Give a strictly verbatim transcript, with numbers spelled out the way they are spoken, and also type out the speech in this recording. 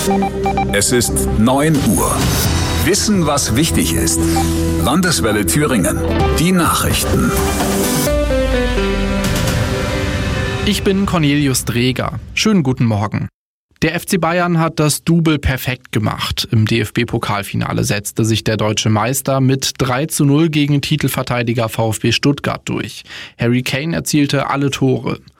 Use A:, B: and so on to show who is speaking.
A: Es ist neun Uhr. Wissen, was wichtig ist. Landeswelle Thüringen. Die Nachrichten.
B: Ich bin Cornelius Dreger. Schönen guten Morgen. Der F C Bayern hat das Double perfekt gemacht. Im D F B-Pokalfinale setzte sich der deutsche Meister mit drei zu null gegen Titelverteidiger VfB Stuttgart durch. Harry Kane erzielte alle Tore.